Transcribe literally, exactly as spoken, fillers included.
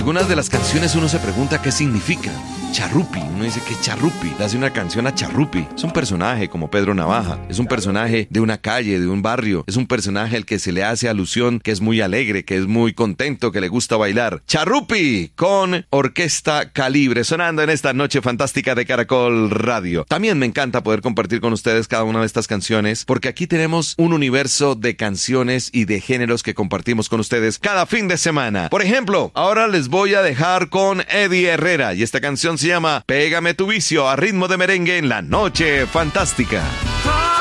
algunas de las canciones uno se pregunta qué significan. Charrupi, uno dice que Charrupi, le hace una canción a Charrupi. Es un personaje como Pedro Navaja, es un personaje de una calle, de un barrio, es un personaje al que se le hace alusión, que es muy alegre, que es muy contento, que le gusta bailar. Charrupi con Orquesta Calibre, sonando en esta noche fantástica de Caracol Radio. También me encanta poder compartir con ustedes cada una de estas canciones, porque aquí tenemos un universo de canciones y de géneros que compartimos con ustedes cada fin de semana. Por ejemplo, ahora les voy a dejar con Eddie Herrera y esta canción se llama Pégame tu vicio a ritmo de merengue en la noche fantástica.